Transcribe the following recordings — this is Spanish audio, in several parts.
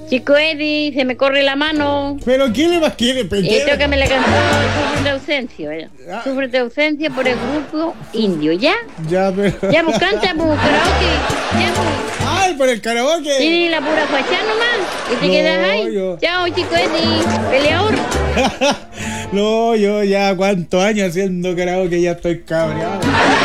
Chico Eddie, se me corre la mano. ¿Pero qué le más quiere? Tócame la canción Sufre de ausencia, ¿verdad? Ah. Sufre de ausencia por el grupo indio, ¿ya? Ya, pero... Ya, pues canta, pues, karaoke. Ya, pues. ¡Ay, por el karaoke! Sí, la pura fachada nomás. Y te No, quedas ahí. yo- Chao, Chico Eddie, peleador. No, yo ya cuántos años haciendo karaoke ya estoy cabreado.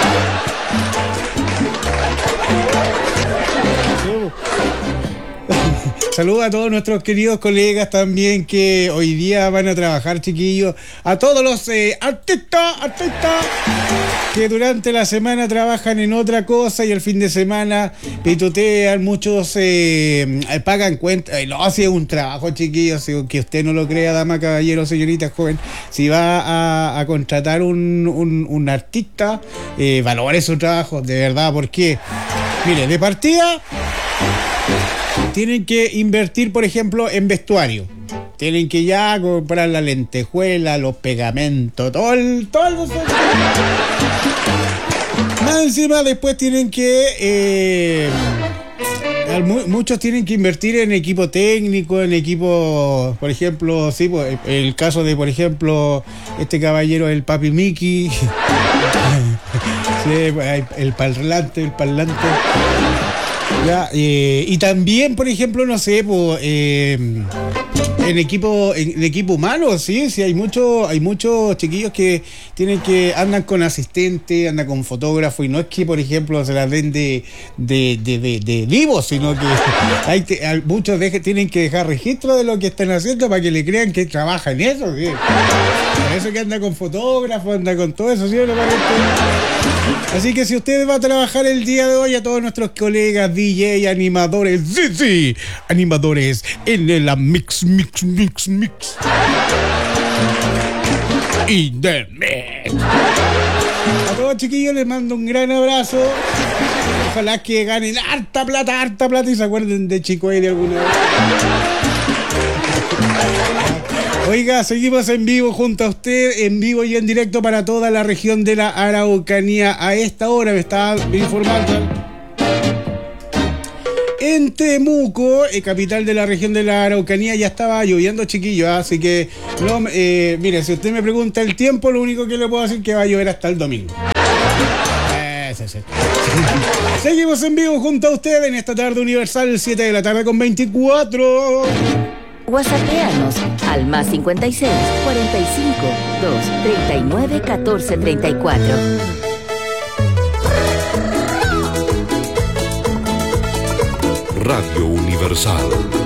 Saludos a todos nuestros queridos colegas también que hoy día van a trabajar, chiquillos. A todos los artistas que durante la semana trabajan en otra cosa y el fin de semana pitutean. Muchos pagan cuenta. No, si es un trabajo, chiquillos, que usted no lo crea, dama, caballero, señorita, joven. Si va a contratar un artista, valore su trabajo, de verdad, porque, mire, de partida... Tienen que invertir, por ejemplo, en vestuario. Tienen que ya comprar la lentejuela, los pegamentos, todo el... Más encima después tienen que... muchos tienen que invertir en equipo técnico, en equipo, por ejemplo, sí, pues, el caso de, por ejemplo, este caballero, el Papi Mickey. Sí, el parlante. Ya, y también, por ejemplo, no sé, pues, en equipo humano, sí, hay muchos chiquillos que andan con asistente, andan con fotógrafo, y no es que, por ejemplo, se las den de vivos, sino que muchos tienen que dejar registro de lo que están haciendo para que le crean que trabajan en eso, sí. Por eso que anda con fotógrafo, anda con todo eso, ¿sí? Así que si usted va a trabajar el día de hoy, a todos nuestros colegas DJ, animadores, sí, animadores en la mix. Internet. A todos, chiquillos, les mando un gran abrazo. Ojalá que ganen harta plata y se acuerden de Chico Eddie alguna vez. Oiga, seguimos en vivo junto a usted, en vivo y en directo para toda la región de la Araucanía. A esta hora me estaba informando. En Temuco, capital de la región de la Araucanía, ya estaba lloviendo, chiquillos, así que, mire, si usted me pregunta el tiempo, lo único que le puedo decir es que va a llover hasta el domingo. Sí. Seguimos en vivo junto a usted en esta tarde universal, 7 de la tarde con 24. WhatsAppeanos al más 56 45 239 14 34. Radio Universal.